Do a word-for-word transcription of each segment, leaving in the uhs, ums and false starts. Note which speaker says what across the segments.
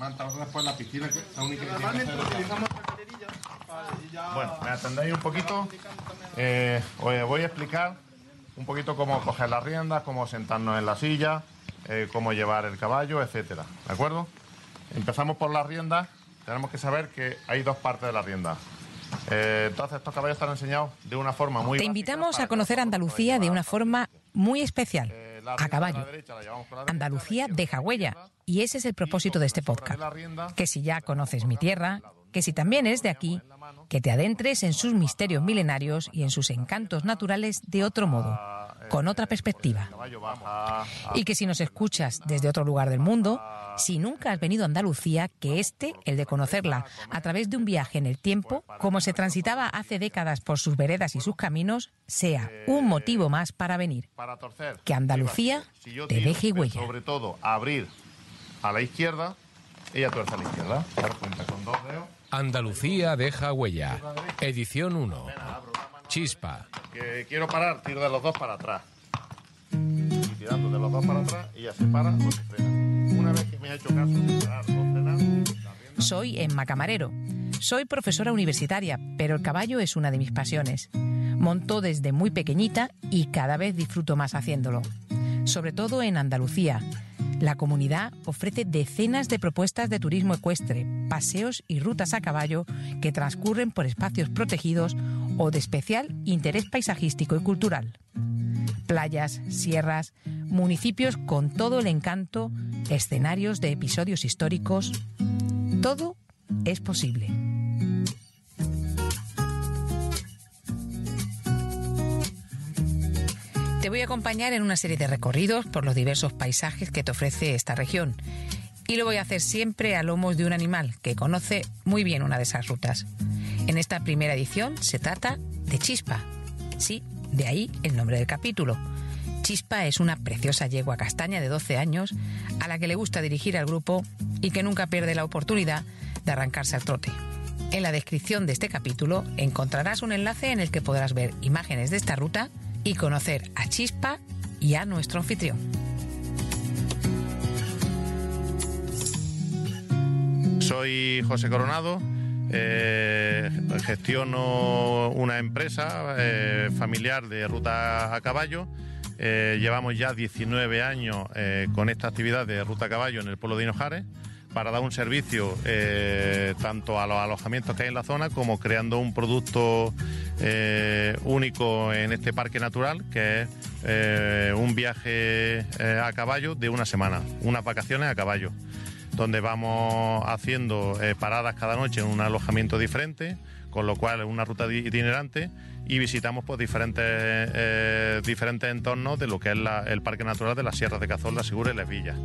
Speaker 1: Manta, después la piscina, que la única que tiene que hacer. Bueno, me atendéis un poquito. Eh, os voy a explicar un poquito cómo coger las riendas, cómo sentarnos en la silla, eh, cómo llevar el caballo, etcétera. ¿De acuerdo? Empezamos por las riendas. Tenemos que saber que hay dos partes de la rienda. Eh, entonces, estos caballos están enseñados de una forma muy...
Speaker 2: Te invitamos a conocer Andalucía de una forma muy especial, a caballo. Andalucía deja huella, y ese es el propósito de este podcast. Que si ya conoces mi tierra, que si también eres de aquí, que te adentres en sus misterios milenarios y en sus encantos naturales de otro modo, con otra perspectiva. Y que si nos escuchas desde otro lugar del mundo, si nunca has venido a Andalucía, que este, el de conocerla a través de un viaje en el tiempo, como se transitaba hace décadas por sus veredas y sus caminos, sea un motivo más para venir. Que Andalucía te deje huella.
Speaker 1: Sobre todo, abrir a la izquierda, ella tuerce a la izquierda. Dar cuenta con dos dedos.
Speaker 3: Andalucía deja huella. Edición uno. Chispa.
Speaker 1: Que quiero parar, tiro de los dos para atrás. Y tirando de los dos para atrás, ella se para o se frena. Una vez que me ha hecho caso de parar o frenar...
Speaker 2: Soy Emma Camarero. Soy profesora universitaria, pero el caballo es una de mis pasiones. Monto desde muy pequeñita y cada vez disfruto más haciéndolo. Sobre todo en Andalucía. La comunidad ofrece decenas de propuestas de turismo ecuestre, paseos y rutas a caballo que transcurren por espacios protegidos o de especial interés paisajístico y cultural. Playas, sierras, municipios con todo el encanto, escenarios de episodios históricos. Todo es posible. Te voy a acompañar en una serie de recorridos por los diversos paisajes que te ofrece esta región. Y lo voy a hacer siempre a lomos de un animal que conoce muy bien una de esas rutas. En esta primera edición se trata de Chispa. Sí, de ahí el nombre del capítulo. Chispa es una preciosa yegua castaña de doce años a la que le gusta dirigir al grupo y que nunca pierde la oportunidad de arrancarse al trote. En la descripción de este capítulo encontrarás un enlace en el que podrás ver imágenes de esta ruta y conocer a Chispa y a nuestro anfitrión.
Speaker 1: Soy José Coronado, eh, gestiono una empresa eh, familiar de ruta a caballo. Eh, llevamos ya diecinueve años eh, con esta actividad de ruta a caballo en el pueblo de Hinojares, para dar un servicio eh, tanto a los alojamientos que hay en la zona como creando un producto eh, único en este parque natural, que es eh, un viaje eh, a caballo de una semana, unas vacaciones a caballo, donde vamos haciendo eh, paradas cada noche en un alojamiento diferente, con lo cual es una ruta itinerante, y visitamos pues, diferentes, eh, diferentes entornos de lo que es la, el parque natural de las Sierras de Cazorla, Segura y Les Villas.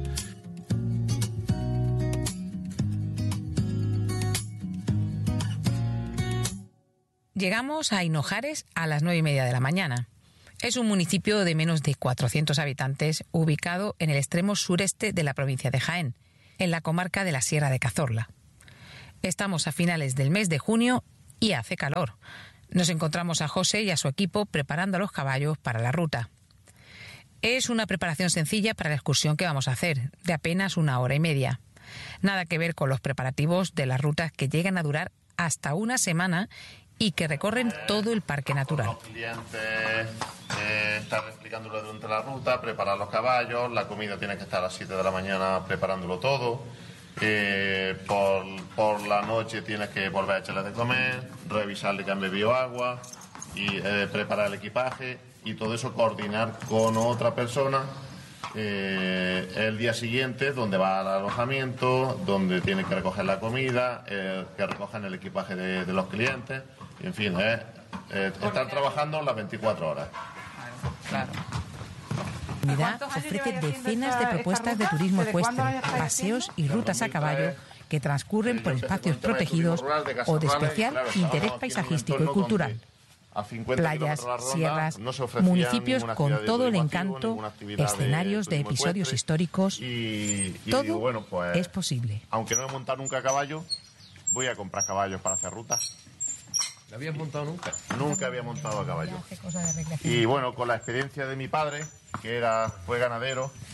Speaker 2: Llegamos a Hinojares a las nueve y media de la mañana. Es un municipio de menos de cuatrocientos habitantes ubicado en el extremo sureste de la provincia de Jaén, en la comarca de la Sierra de Cazorla. Estamos a finales del mes de junio y hace calor. Nos encontramos a José y a su equipo preparando a los caballos para la ruta. Es una preparación sencilla para la excursión que vamos a hacer, de apenas una hora y media. Nada que ver con los preparativos de las rutas que llegan a durar hasta una semana y que recorren todo el parque natural.
Speaker 1: Los clientes eh, estar explicándolo durante la ruta, preparar los caballos, la comida tiene que estar a las siete de la mañana preparándolo todo, eh, por, por la noche tienes que volver a echarle de comer, revisarle que han bebido agua, y eh, preparar el equipaje y todo eso coordinar con otra persona eh, el día siguiente, donde va al alojamiento, donde tiene que recoger la comida, eh, que recojan el equipaje de, de los clientes. En fin, eh, eh, estar trabajando las veinticuatro horas.
Speaker 2: Claro. La unidad ofrece decenas de propuestas de turismo ecuestre, paseos y rutas a caballo que transcurren por espacios protegidos o de especial interés paisajístico y cultural. Playas, sierras, municipios con todo el encanto, escenarios de episodios históricos. Todo es posible.
Speaker 1: Aunque no he montado nunca a caballo, voy a comprar caballos para hacer rutas.
Speaker 3: ¿No habías montado nunca?
Speaker 1: Nunca había montado a caballo. Y bueno, con la experiencia de mi padre, que era fue ganadero,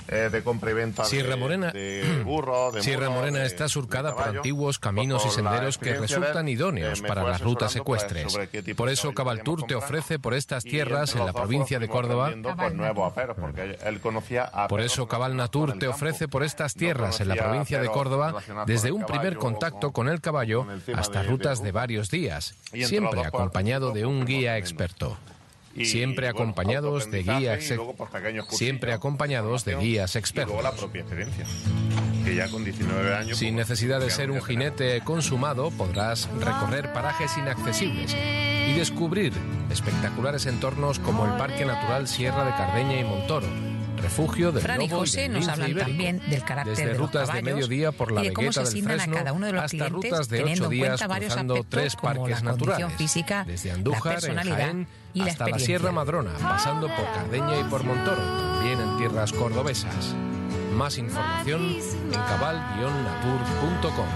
Speaker 1: eh, de compra y venta
Speaker 3: Sierra
Speaker 1: de,
Speaker 3: Morena,
Speaker 1: de burros, de
Speaker 3: Sierra
Speaker 1: mulos,
Speaker 3: Morena
Speaker 1: de,
Speaker 3: está surcada por
Speaker 1: caballo,
Speaker 3: antiguos caminos
Speaker 1: pues
Speaker 3: y senderos que resultan
Speaker 1: de,
Speaker 3: idóneos
Speaker 1: eh,
Speaker 3: para las rutas ecuestres.
Speaker 1: Pues,
Speaker 3: por eso Cabaltour te ofrece por estas tierras en la provincia de Córdoba.
Speaker 1: Pues, nuevos aperos, porque él conocía a
Speaker 3: por eso Cabalnatur te ofrece por estas tierras en la provincia de Córdoba desde un primer contacto con el caballo hasta rutas de varios días, siempre acompañado de un guía experto. Siempre acompañados de guías siempre acompañados de guías expertos.
Speaker 1: Y luego la propia experiencia, que ya con diecinueve años...
Speaker 3: Sin necesidad de ser un jinete consumado, podrás recorrer parajes inaccesibles y descubrir espectaculares entornos como el Parque Natural Sierra de Cardeña y Montoro, refugio del
Speaker 2: Fran y
Speaker 3: lobo y
Speaker 2: José
Speaker 3: del
Speaker 2: nos
Speaker 3: lince
Speaker 2: hablan
Speaker 3: ibérico,
Speaker 2: también del carácter
Speaker 3: desde
Speaker 2: de los
Speaker 3: rutas
Speaker 2: caballos
Speaker 3: de mediodía por la
Speaker 2: y de cómo se
Speaker 3: Vegueta del
Speaker 2: asignan a
Speaker 3: Fresno
Speaker 2: cada uno de los
Speaker 3: hasta
Speaker 2: clientes,
Speaker 3: rutas de
Speaker 2: teniendo
Speaker 3: ocho
Speaker 2: en
Speaker 3: días
Speaker 2: cuenta varios
Speaker 3: cruzando
Speaker 2: aspectos
Speaker 3: tres
Speaker 2: como
Speaker 3: parques
Speaker 2: la condición
Speaker 3: naturales,
Speaker 2: física,
Speaker 3: desde
Speaker 2: la
Speaker 3: Andújar, en
Speaker 2: personalidad
Speaker 3: Jaén,
Speaker 2: y la
Speaker 3: hasta la
Speaker 2: experiencia.
Speaker 3: Sierra Madrona, pasando por Cardeña y por Montoro, también en tierras cordobesas. Más información en cabal guion natur punto com.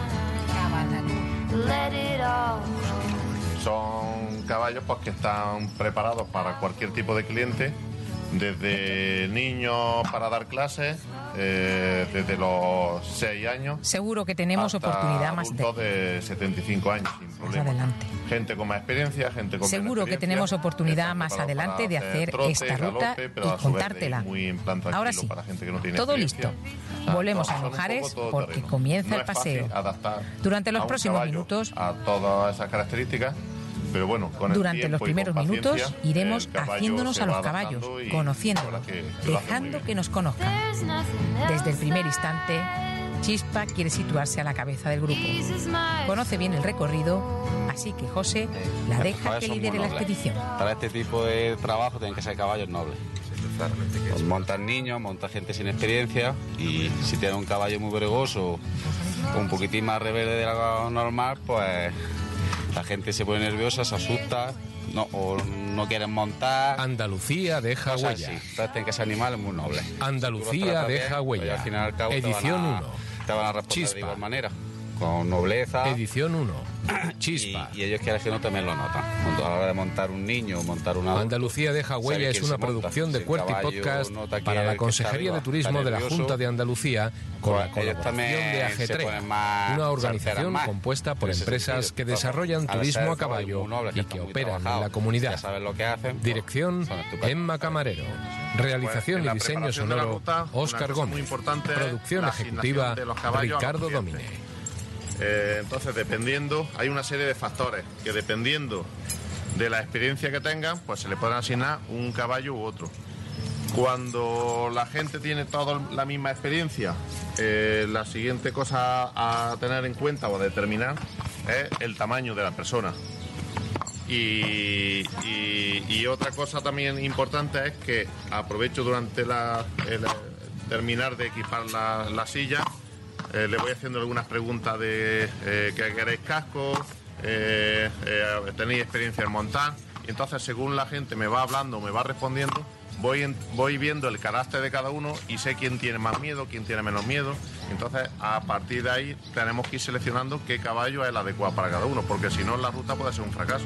Speaker 1: Son caballos pues, que están preparados para cualquier tipo de cliente, desde niños para dar clases, eh, desde los seis años.
Speaker 2: Seguro que tenemos
Speaker 1: hasta
Speaker 2: oportunidad más
Speaker 1: adultos de setenta y cinco años, sin problema.
Speaker 2: adelante.
Speaker 1: Gente con más experiencia, gente con
Speaker 2: Seguro que tenemos oportunidad más adelante de hacer
Speaker 1: trote,
Speaker 2: esta ruta
Speaker 1: galope, pero
Speaker 2: y
Speaker 1: a su vez de ir
Speaker 2: contártela.
Speaker 1: muy en plan tranquilo.
Speaker 2: Ahora sí,
Speaker 1: para gente que no tiene
Speaker 2: todo listo.
Speaker 1: experiencia. O sea,
Speaker 2: Volvemos
Speaker 1: son
Speaker 2: a
Speaker 1: un
Speaker 2: Mojares
Speaker 1: poco
Speaker 2: porque
Speaker 1: todoterreno.
Speaker 2: comienza
Speaker 1: No
Speaker 2: el
Speaker 1: es fácil
Speaker 2: paseo.
Speaker 1: adaptar
Speaker 2: Durante los
Speaker 1: a un
Speaker 2: próximos
Speaker 1: caballo
Speaker 2: minutos,
Speaker 1: a todas esas características, pero bueno, con el
Speaker 2: durante
Speaker 1: tiempo
Speaker 2: los
Speaker 1: y
Speaker 2: primeros
Speaker 1: con
Speaker 2: minutos
Speaker 1: paciencia,
Speaker 2: iremos
Speaker 1: el caballo
Speaker 2: haciéndonos
Speaker 1: se
Speaker 2: a los
Speaker 1: va
Speaker 2: caballos,
Speaker 1: adaptando y
Speaker 2: conociéndolos,
Speaker 1: la verdad que lo hace muy
Speaker 2: dejando
Speaker 1: bien.
Speaker 2: que nos conozcan. Desde el primer instante, Chispa quiere situarse a la cabeza del grupo. Conoce bien el recorrido, así que José la deja que lidere la expedición.
Speaker 4: Para este tipo de trabajo tienen que ser caballos nobles. Pues montan niños, montan gente sin experiencia, y si tienen un caballo muy bregoso, un poquitín más rebelde de lo normal, pues la gente se pone nerviosa, se asusta, no, o no quieren montar.
Speaker 3: Andalucía deja
Speaker 4: cosas
Speaker 3: huella.
Speaker 4: así. Entonces tienen que ser animales muy nobles.
Speaker 3: Andalucía deja huella.
Speaker 4: Al fin y al cabo
Speaker 3: Edición
Speaker 4: te van a,
Speaker 3: uno.
Speaker 4: te van a responder
Speaker 3: Chispa.
Speaker 4: de igual manera, con nobleza.
Speaker 3: Edición uno. Chispa.
Speaker 4: Y, y ellos que no también lo notan. A la hora de montar un niño o montar una...
Speaker 3: Andalucía deja huella es una producción de Cuerty Podcast para la Consejería de Turismo de la Junta de Andalucía con la colaboración de Ajetrea, una organización compuesta por empresas que desarrollan turismo a caballo y que operan en la comunidad. Dirección Emma Camarero. Realización y diseño sonoro Óscar Gómez. Producción ejecutiva Ricardo Domine.
Speaker 1: Eh, entonces, dependiendo, hay una serie de factores que dependiendo de la experiencia que tengan, pues se le pueden asignar un caballo u otro. Cuando la gente tiene toda la misma experiencia, eh, la siguiente cosa a tener en cuenta o a determinar es el tamaño de la persona. Y, y, y otra cosa también importante es que aprovecho durante la, el terminar de equipar la, la silla. Eh, le voy haciendo algunas preguntas de eh, que queréis casco, eh, eh, tenéis experiencia en montar, y entonces según la gente me va hablando, me va respondiendo, voy, en, voy viendo el carácter de cada uno y sé quién tiene más miedo, quién tiene menos miedo. Entonces a partir de ahí tenemos que ir seleccionando qué caballo es el adecuado para cada uno, porque si no la ruta puede ser un fracaso.